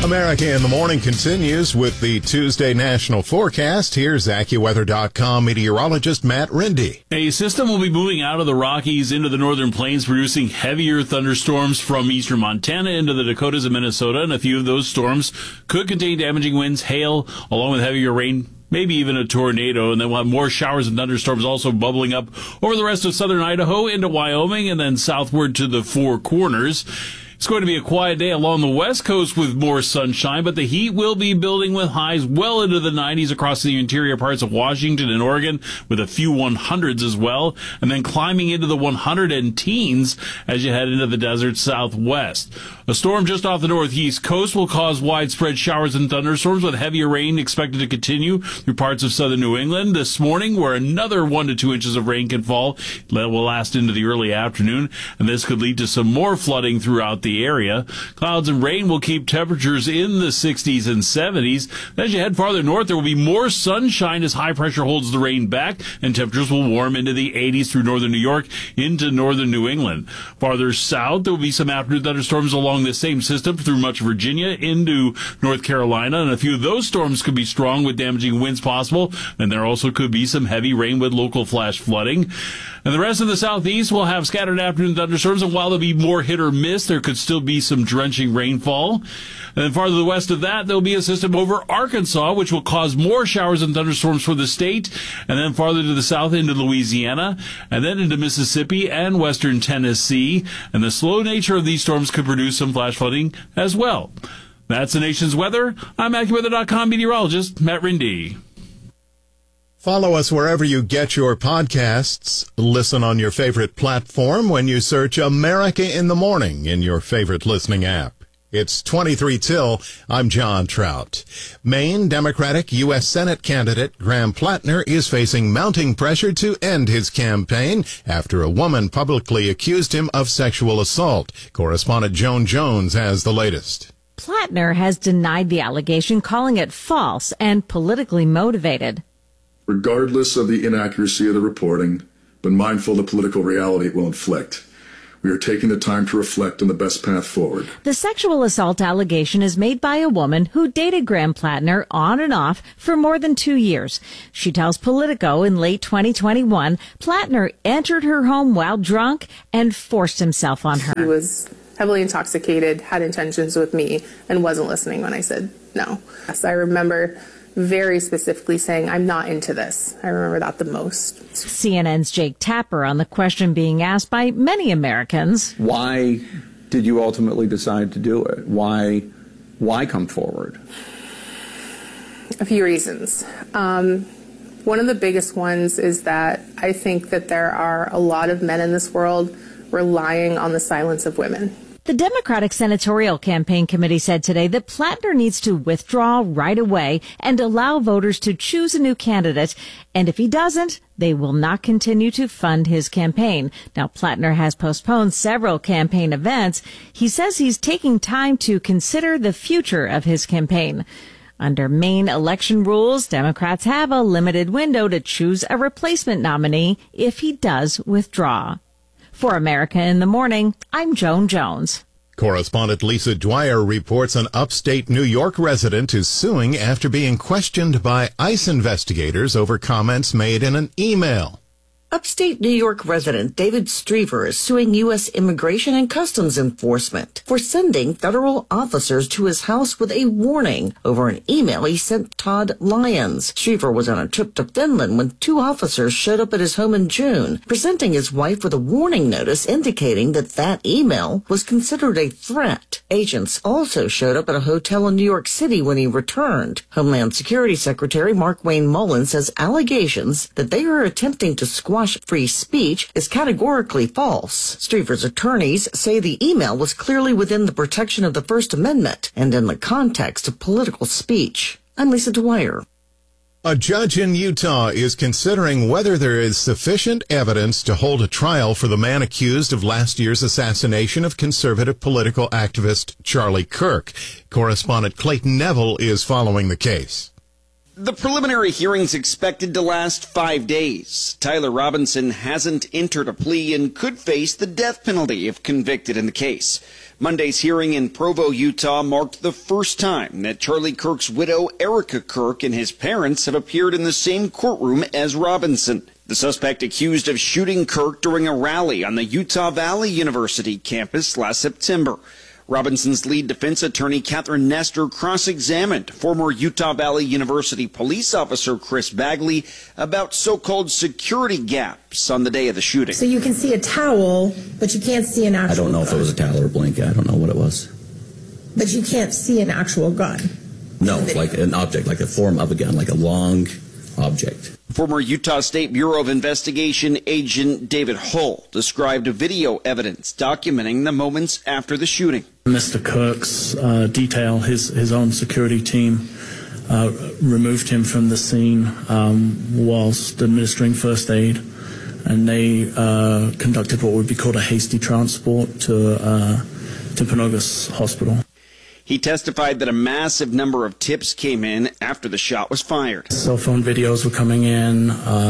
America in the Morning continues with the Tuesday national forecast. Here's AccuWeather.com meteorologist Matt Rindy. A system will be moving out of the Rockies into the northern plains, producing heavier thunderstorms from eastern Montana into the Dakotas and Minnesota, and a few of those storms could contain damaging winds, hail, along with heavier rain, maybe even a tornado, and then we'll have more showers and thunderstorms also bubbling up over the rest of southern Idaho into Wyoming and then southward to the Four Corners. It's going to be a quiet day along the west coast with more sunshine, but the heat will be building with highs well into the 90s across the interior parts of Washington and Oregon, with a few 100s as well, and then climbing into the 100 and teens as you head into the desert southwest. A storm just off the northeast coast will cause widespread showers and thunderstorms, with heavier rain expected to continue through parts of southern New England this morning, where another 1 to 2 inches of rain can fall. That will last into the early afternoon, and this could lead to some more flooding throughout the area. Clouds and rain will keep temperatures in the 60s and 70s. As you head farther north, there will be more sunshine as high pressure holds the rain back, and temperatures will warm into the 80s through northern New York into northern New England. Farther south, there will be some afternoon thunderstorms along this same system through much of Virginia into North Carolina, and a few of those storms could be strong with damaging winds possible, and there also could be some heavy rain with local flash flooding. And the rest of the southeast will have scattered afternoon thunderstorms, and while there'll be more hit or miss, there could still be some drenching rainfall. And then farther to the west of that, there'll be a system over Arkansas, which will cause more showers and thunderstorms for the state. And then farther to the south into Louisiana, and then into Mississippi and western Tennessee. And the slow nature of these storms could produce some flash flooding as well. That's the nation's weather. I'm AccuWeather.com meteorologist Matt Rindy. Follow us wherever you get your podcasts. Listen on your favorite platform when you search America in the Morning in your favorite listening app. It's 23 till. I'm John Trout. Maine Democratic U.S. Senate candidate Graham Plattner is facing mounting pressure to end his campaign after a woman publicly accused him of sexual assault. Correspondent Joan Jones has the latest. Plattner has denied the allegation, calling it false and politically motivated. Regardless of the inaccuracy of the reporting, but mindful of the political reality it will inflict, we are taking the time to reflect on the best path forward. The sexual assault allegation is made by a woman who dated Graham Plattner on and off for more than 2 years. She tells Politico in late 2021, Plattner entered her home while drunk and forced himself on her. He was heavily intoxicated, had intentions with me, and wasn't listening when I said no. Yes, I remember very specifically saying, I'm not into this. I remember that the most. CNN's Jake Tapper on the question being asked by many Americans. Why did you ultimately decide to do it? Why come forward? A few reasons. One of the biggest ones is that I think that there are a lot of men in this world relying on the silence of women. The Democratic Senatorial Campaign Committee said today that Plattner needs to withdraw right away and allow voters to choose a new candidate. And if he doesn't, they will not continue to fund his campaign. Now, Plattner has postponed several campaign events. He says he's taking time to consider the future of his campaign. Under Maine election rules, Democrats have a limited window to choose a replacement nominee if he does withdraw. For America in the Morning, I'm Joan Jones. Correspondent Lisa Dwyer reports an upstate New York resident is suing after being questioned by ICE investigators over comments made in an email. Upstate New York resident David Strever is suing U.S. Immigration and Customs Enforcement for sending federal officers to his house with a warning over an email he sent Todd Lyons. Strever was on a trip to Finland when 2 officers showed up at his home in June, presenting his wife with a warning notice indicating that email was considered a threat. Agents also showed up at a hotel in New York City when he returned. Homeland Security Secretary Mark Wayne Mullen says allegations that they are attempting to squash free speech is categorically false. Strever's attorneys say the email was clearly within the protection of the First Amendment and in the context of political speech. I'm Lisa Dwyer. A judge in Utah is considering whether there is sufficient evidence to hold a trial for the man accused of last year's assassination of conservative political activist Charlie Kirk. Correspondent Clayton Neville is following the case. The preliminary hearing's expected to last 5 days. Tyler Robinson hasn't entered a plea and could face the death penalty if convicted in the case. Monday's hearing in Provo, Utah marked the first time that Charlie Kirk's widow, Erica Kirk, and his parents have appeared in the same courtroom as Robinson. The suspect accused of shooting Kirk during a rally on the Utah Valley University campus last September. Robinson's lead defense attorney, Catherine Nestor, cross-examined former Utah Valley University police officer Chris Bagley about so-called security gaps on the day of the shooting. So you can see a towel, but you can't see an actual gun. I don't know if it was a towel or a blanket. I don't know what it was. But you can't see an actual gun? No, like an object, like a form of a gun, like a long object. Former Utah State Bureau of Investigation agent David Hull described video evidence documenting the moments after the shooting. Mr. Kirk's detail, his own security team, removed him from the scene whilst administering first aid, and they conducted what would be called a hasty transport to Timpanogos Hospital. He testified that a massive number of tips came in after the shot was fired. Cell phone videos were coming in.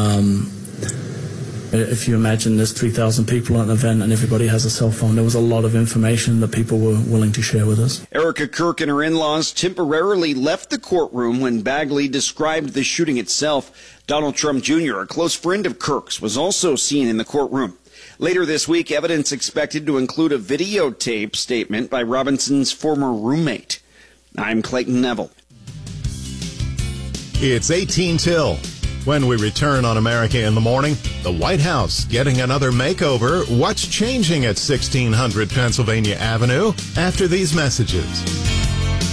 If you imagine there's 3,000 people at an event and everybody has a cell phone, there was a lot of information that people were willing to share with us. Erica Kirk and her in-laws temporarily left the courtroom when Bagley described the shooting itself. Donald Trump Jr., a close friend of Kirk's, was also seen in the courtroom. Later this week, evidence expected to include a videotape statement by Robinson's former roommate. I'm Clayton Neville. It's 18 till. When we return on America in the Morning, the White House getting another makeover. What's changing at 1600 Pennsylvania Avenue? After these messages.